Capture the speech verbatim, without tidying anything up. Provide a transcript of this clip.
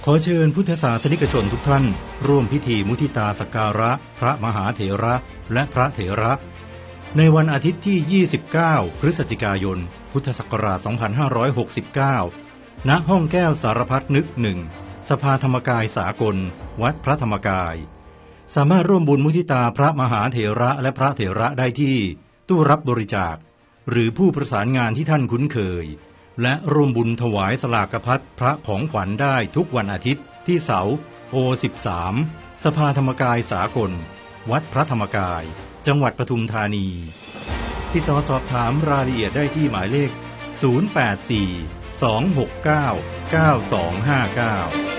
ขอเชิญพุทธศาสนิกชนทุกท่านร่วมพิธีมุทิตาสักการะพระมหาเถระและพระเถระในวันอาทิตย์ที่ยี่สิบเก้าพฤศจิกายนพุทธศักราชสองพันห้าร้อยหกสิบเก้าณห้องแก้วสารพัดนึกหนึ่งสภาธรรมกายสากลวัดพระธรรมกายสามารถร่วมบุญมุทิตาพระมหาเถระและพระเถระได้ที่ตู้รับบริจาคหรือผู้ประสานงานที่ท่านคุ้นเคยและร่วมบุญถวายสลากภัตพระของขวัญได้ทุกวันอาทิตย์ที่เสาโอสิบสามสภาธรรมกายสากลวัดพระธรรมกายจังหวัดปทุมธานีติดต่อสอบถามรายละเอียดได้ที่หมายเลขศูนย์ แปด สี่ สอง หก เก้า เก้า สอง ห้า เก้า